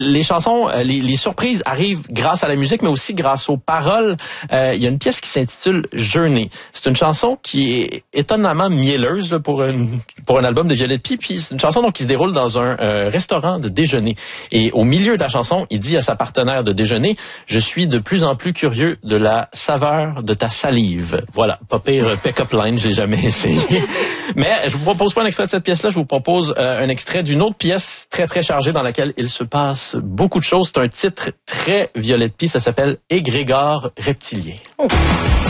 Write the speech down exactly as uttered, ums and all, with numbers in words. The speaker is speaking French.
les chansons, les, les surprises arrivent grâce à la musique, mais aussi grâce aux paroles. Euh, il y a une pièce qui s'intitule Journey. C'est une chanson qui est étonnamment mielleuse là, pour, une, pour un album de Violette Pie. Puis c'est une chanson donc, qui se déroule dans un euh, restaurant de déjeuner. Et au milieu de la chanson, il dit à sa partenaire de déjeuner, « Je suis de plus en plus curieux de la saveur de ta salive. » Voilà, pas pire pick-up line, je l'ai jamais essayé. Mais je vous propose pas un extrait de cette pièce-là, je vous propose euh, un extrait d'une autre pièce très très chargée dans laquelle il se passe beaucoup de choses. C'est un titre très Violette Pie, ça s'appelle Égrégore reptilien. Oh.